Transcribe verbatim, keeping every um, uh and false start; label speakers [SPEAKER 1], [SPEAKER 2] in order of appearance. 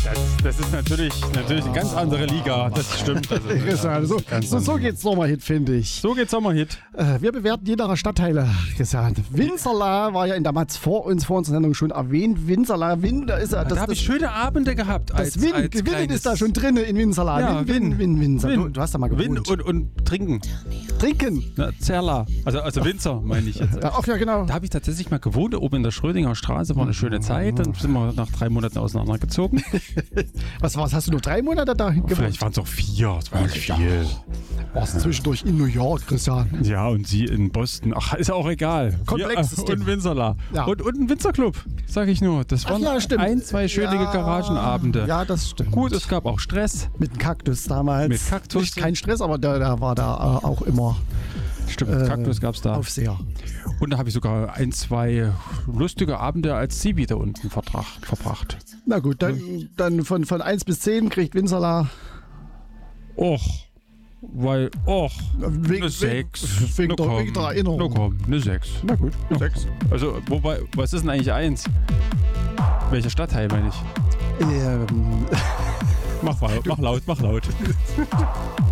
[SPEAKER 1] das, das ist natürlich, natürlich eine ganz andere Liga. Das stimmt. Also,
[SPEAKER 2] Christian, so, so, so geht's Sommerhit, finde ich.
[SPEAKER 1] So geht's Sommerhit.
[SPEAKER 2] Äh, wir bewerten je nach Stadtteile. Christian, Winzerla war ja in der Matz vor uns, vor unserer Sendung schon erwähnt. Winzerla, Win, da ist er.
[SPEAKER 1] Da habe ich schöne Abende gehabt. Als,
[SPEAKER 2] das Win,
[SPEAKER 1] als
[SPEAKER 2] Win
[SPEAKER 1] kleines,
[SPEAKER 2] ist da schon drin in Winzerla.
[SPEAKER 1] Ja,
[SPEAKER 2] Win, Win, Win, Win.
[SPEAKER 1] Win.
[SPEAKER 2] Du, du hast da mal gewohnt.
[SPEAKER 1] Win und, und trinken.
[SPEAKER 2] Trinken.
[SPEAKER 1] Na, Zerla. Also, also Winzer, meine ich jetzt.
[SPEAKER 2] Ja, ach ja, genau.
[SPEAKER 1] Da habe ich tatsächlich mal gewohnt, oben in der Schrödinger Straße. War eine schöne Zeit. Dann sind wir nach drei Monaten auseinandergezogen.
[SPEAKER 2] Was war's? Hast du nur drei Monate da gewohnt?
[SPEAKER 1] Vielleicht waren es auch vier. Das war nicht viel.
[SPEAKER 2] Warst du zwischendurch in New York, Christian?
[SPEAKER 1] Ja, und sie in Boston. Ach, ist ja auch egal.
[SPEAKER 2] Komplexes
[SPEAKER 1] Wir, äh, und Winzerla.
[SPEAKER 2] Ja.
[SPEAKER 1] Und, und ein Winzerclub, sage ich nur. Das
[SPEAKER 2] Ach
[SPEAKER 1] waren
[SPEAKER 2] ja, stimmt.
[SPEAKER 1] ein, zwei schöne
[SPEAKER 2] Ja,
[SPEAKER 1] Garagenabende.
[SPEAKER 2] Ja, das stimmt.
[SPEAKER 1] Gut, es gab auch Stress.
[SPEAKER 2] Mit dem Kaktus damals.
[SPEAKER 1] Mit Kaktus.
[SPEAKER 2] Nicht kein Stress, aber der, der war da äh, auch immer
[SPEAKER 1] Stimmt,
[SPEAKER 2] äh,
[SPEAKER 1] Kaktus gab es da.
[SPEAKER 2] Aufseher.
[SPEAKER 1] Und da habe ich sogar ein, zwei lustige Abende als Zivi da unten vertrag, verbracht.
[SPEAKER 2] Na gut, dann, dann von, von eins bis zehn kriegt Winzerla
[SPEAKER 1] Och, weil, och,
[SPEAKER 2] wegen,
[SPEAKER 1] eine sechs.
[SPEAKER 2] wegen,
[SPEAKER 1] Na
[SPEAKER 2] der,
[SPEAKER 1] komm,
[SPEAKER 2] wegen der Erinnerung.
[SPEAKER 1] Na komm, eine sechs.
[SPEAKER 2] Na gut, sechs.
[SPEAKER 1] Also, wobei, was ist denn eigentlich eins? Welcher Stadtteil meine ich?
[SPEAKER 2] Ähm,
[SPEAKER 1] Mach, laut, mach laut, mach laut.